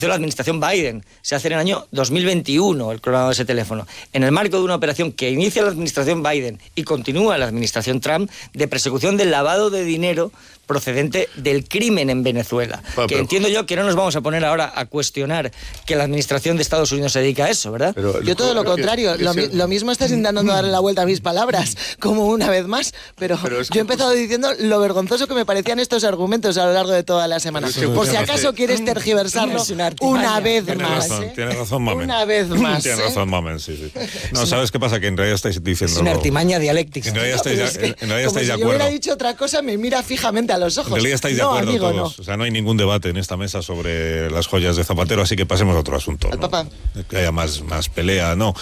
la administración Biden, se hace en el año 2021 el clonado de ese teléfono, en el marco de una operación que inicia la administración Biden y continúa la administración Trump de persecución del lavado de dinero procedente del crimen en Venezuela. Que entiendo yo que no nos vamos a poner ahora a cuestionar que la administración de Estados Unidos se dedica a eso, ¿verdad? Pero yo todo lo contrario, lo mismo estás intentando darle la vuelta a mis palabras, como una vez más, pero es que yo he empezado diciendo lo vergonzoso que me parecían estos argumentos a lo largo de toda la semana. Por si acaso quieres tergiversarlo una vez más. Tienes razón, Mamen. Una vez más. Tienes razón, Mamen, sí. No, ¿sabes qué pasa? Que en realidad estáis diciendo... Es una artimaña dialéctica. En realidad estáis de acuerdo. Si yo hubiera dicho otra cosa, me mira fijamente a los ojos. En realidad estáis de acuerdo amigo, todos. O sea, no hay ningún debate en esta mesa sobre las joyas de Zapatero, así que pasemos a otro asunto. Al Papa. Que haya más pelea. No.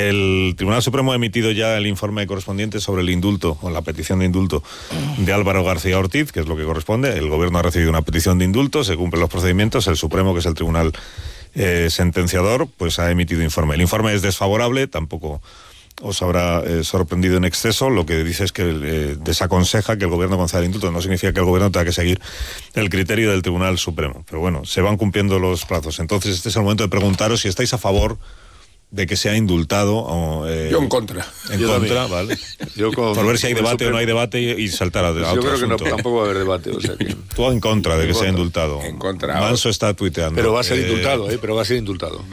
El Tribunal Supremo ha emitido ya el informe correspondiente sobre el indulto, o la petición de indulto de Álvaro García Ortiz, que es lo que corresponde. El gobierno ha recibido una petición de indulto, se cumplen los procedimientos, el Supremo, que es el tribunal sentenciador, pues ha emitido informe. El informe es desfavorable, tampoco os habrá sorprendido en exceso. Lo que dice es que desaconseja que el gobierno conceda el indulto. No significa que el gobierno tenga que seguir el criterio del Tribunal Supremo. Pero bueno, se van cumpliendo los plazos. Entonces este es el momento de preguntaros si estáis a favor de que sea indultado o... yo en contra. En contra, vale. Por ver si hay debate o no hay debate y saltar a otro asunto. Yo creo que tampoco va a haber debate. O sea que... Tú en contra de que sea indultado. En contra. Manso está tuiteando. Pero va a ser indultado, pero va a ser indultado.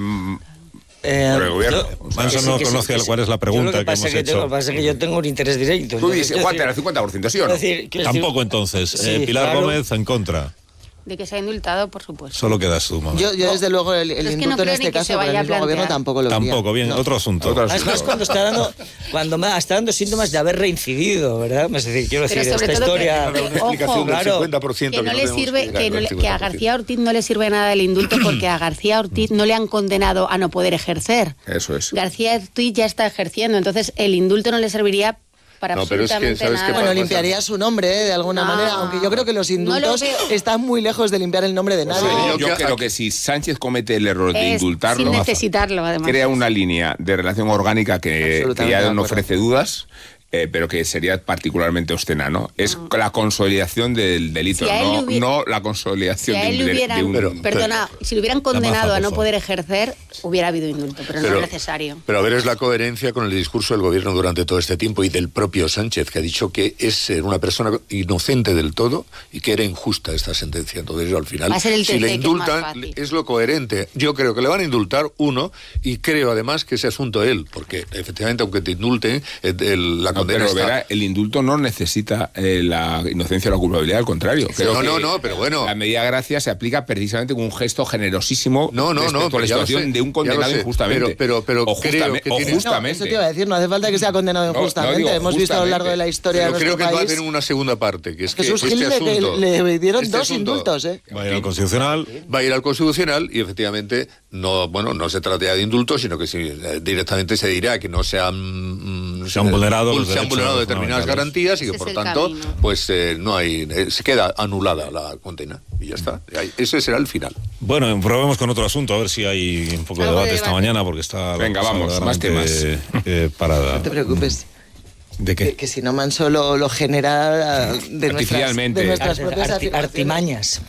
Por el gobierno. Manso no conoce cuál es la pregunta que hemos hecho. Lo que pasa es que yo tengo un interés directo. Tú dices, Juan, era el 50%, ¿sí o no? Tampoco entonces. Sí, Pilar claro. Gómez en contra. De que sea indultado, por supuesto. Solo quedas tú, mamá. Yo desde luego, el es que indulto no creo en este ni que caso se por el vaya a mismo gobierno plantear. tampoco lo quería. Tampoco, bien, No. otro asunto. Además, cuando está dando síntomas de haber reincidido, ¿verdad? Es decir, quiero Pero decir, sobre esta todo historia... que, Una explicación del claro, 50% que no le tenemos sirve, explicar, que a García Ortiz no le sirve nada el indulto porque a García Ortiz no le han condenado a no poder ejercer. Eso es. García Ortiz ya está ejerciendo, entonces el indulto no le serviría para No, pero es que, absolutamente ¿sabes qué nada. pasa? Bueno, limpiaría su nombre, de alguna No. manera, aunque yo creo que los indultos No lo veo. están muy lejos de limpiar el nombre de nadie. Yo creo que si Sánchez comete el error de Es indultarlo, sin necesitarlo, además. crea una línea de relación orgánica que Absolutamente ya de no acuerdo. ofrece dudas, pero que sería particularmente obscena, ¿no? Es la consolidación del delito, Si a él le hubiera- no la consolidación Si a él le hubieran, de un... perdona, si le hubieran condenado a no por favor. poder ejercer, hubiera habido indulto, pero no es necesario. Pero a ver, es la coherencia con el discurso del gobierno durante todo este tiempo y del propio Sánchez, que ha dicho que es una persona inocente del todo y que era injusta esta sentencia. Entonces, al final, Va a ser el si TC, le que es indultan, más fácil. es lo coherente. Yo creo que le van a indultar uno y creo además que ese asunto él, porque efectivamente, aunque te indulten, la condena pero está... verá, el indulto no necesita la inocencia o la culpabilidad, al contrario. Creo que pero bueno. La medida de gracia se aplica precisamente con un gesto generosísimo respecto a pero la ya lo situación sé, de un condenado ya lo sé, injustamente. pero o creo justamente, que o tiene- No, justamente. eso te iba a decir, no hace falta que sea condenado No, injustamente. digo Hemos visto a lo largo de la historia Pero de creo nuestro que va a país. tener una segunda parte, que es que Jesús este Gil asunto... le dieron este dos asunto indultos, ¿eh? Va a ir al Constitucional. Va a ir al Constitucional y efectivamente no se trata ya de indultos, sino que directamente se dirá que no se han vulnerado los derechos determinadas fundamentales. garantías y que Ese por es el tanto camino. pues no hay se queda anulada la condena y ya está. Ese será el final. Bueno, probemos con otro asunto, a ver si hay un poco de Algo de debate esta debate. mañana, porque está... la Venga, cosa vamos, más verdaderamente, parada. No te preocupes. ¿De qué? Que si no Manso lo genera de Artificialmente. nuestras propias afirmaciones. Artimañas.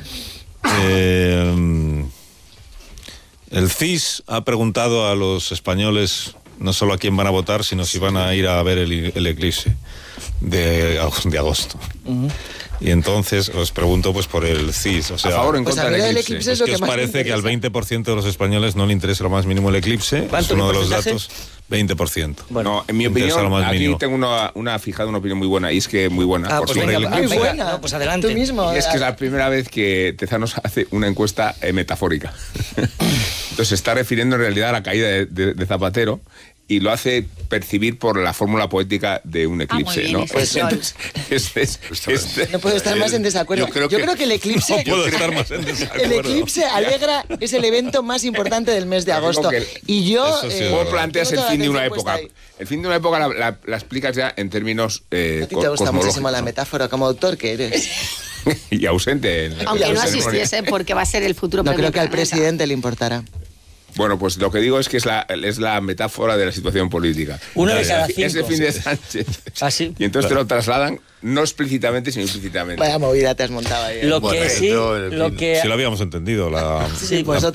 El CIS ha preguntado a los españoles no solo a quién van a votar, sino si van a ir a ver el eclipse de agosto. Y entonces os pregunto pues por el CIS, o sea, A favor o en Pues contra a mí del el eclipse. eclipse es ¿qué lo que os más me parece que al interesa. 20% de los españoles no le interesa lo más mínimo el eclipse? Es ¿Cuánto uno de los porcentaje? datos, 20%. Bueno, en mi Interesa opinión, lo más aquí mínimo. tengo una opinión muy buena, y es que muy buena. Ah, por pues sobre venga, el Muy eclipse. buena. No, pues adelante. Tú mismo. Y es que es la primera vez que Tezanos hace una encuesta metafórica. Entonces se está refiriendo en realidad a la caída de Zapatero y lo hace percibir por la fórmula poética de un eclipse, bien, ¿no? ese sol. Entonces, No puedo estar más en desacuerdo. Yo creo que el eclipse... No puedo estar más en desacuerdo. El eclipse alegra es el evento más importante del mes de Pero digo agosto. que- Y yo... Eso sí es ¿Cómo verdad. planteas el tengo fin de toda una la atención época? puesta ahí. El fin de una época la explicas ya en términos A ti te gusta cosmológicos, muchísimo la ¿no? metáfora, como autor que eres. Y ausente. en la Aunque no ceremonia. asistiese porque va a ser el futuro No creo premio que al Planeta. presidente le importara. Bueno, pues lo que digo es que es la metáfora de la situación política. Uno de cada Es el 5. fin de Sánchez. ¿Ah, sí? Y entonces te lo trasladan, no explícitamente, sino implícitamente. Vaya movida te has montado ahí. Lo Bueno, que sí, yo, en lo fin, que... Si lo habíamos entendido, Sí, pues la